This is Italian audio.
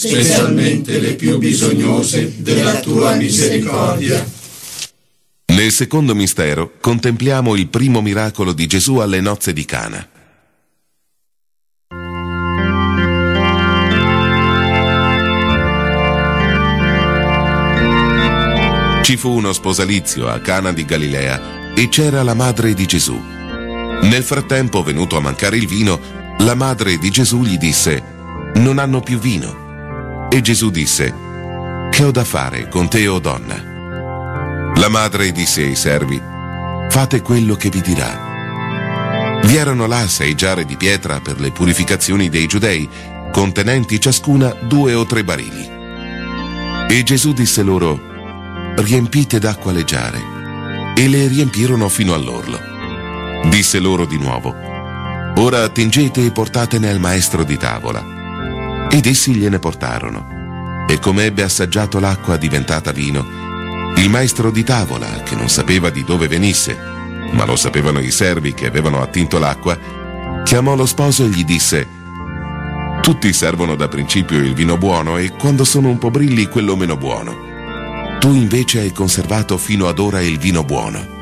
specialmente le più bisognose della tua misericordia. Nel secondo mistero contempliamo il primo miracolo di Gesù alle nozze di Cana. Ci fu uno sposalizio a Cana di Galilea e c'era la madre di Gesù. Nel frattempo, venuto a mancare il vino, la madre di Gesù gli disse: «Non hanno più vino». E Gesù disse: «Che ho da fare con te, o donna?» La madre disse ai servi: «Fate quello che vi dirà». Vi erano là 6 giare di pietra per le purificazioni dei giudei, contenenti ciascuna 2 o 3 barili. E Gesù disse loro: «Riempite d'acqua le giare». E le riempirono fino all'orlo. Disse loro di nuovo: «Ora attingete e portatene al maestro di tavola». Ed essi gliene portarono. E come ebbe assaggiato l'acqua diventata vino, il maestro di tavola, che non sapeva di dove venisse, ma lo sapevano i servi che avevano attinto l'acqua, chiamò lo sposo e gli disse: «Tutti servono da principio il vino buono e quando sono un po' brilli quello meno buono. Tu invece hai conservato fino ad ora il vino buono».